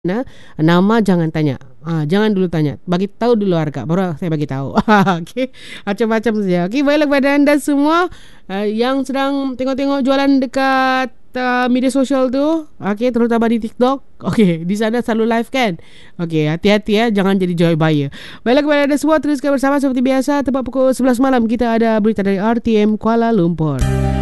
Nah, nama jangan tanya. Jangan dulu tanya. Bagi tahu dulu harga, baru saya bagi tahu. Okey. Macam-macam saja. Okey, baiklah kepada anda semua yang sedang tengok-tengok jualan dekat media sosial tu, okey, terutama di TikTok. Okey, di sana selalu live kan? Okey, hati-hati ya, jangan jadi joy buyer. Baiklah kepada anda semua, teruskan bersama seperti biasa. Tepat pukul 11 malam kita ada berita dari RTM Kuala Lumpur.